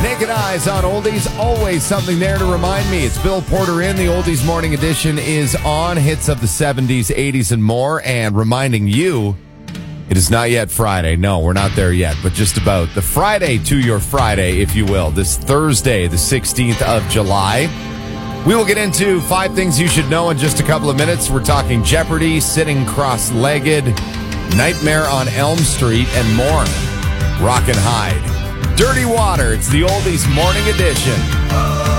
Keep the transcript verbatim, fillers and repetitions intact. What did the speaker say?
Naked Eyes on Oldies, always something there to remind me. It's Bill Porter in. The Oldies Morning Edition is on. Hits of the seventies, eighties, and more. And reminding you, it is not yet Friday. No, we're not there yet, but just about. The Friday to your Friday, if you will. This Thursday, the sixteenth of July. We will get into five things you should know in just a couple of minutes. We're talking Jeopardy, sitting cross-legged, Nightmare on Elm Street, and more. Rock and Hide. Dirty Water. It's the Oldies Morning Edition.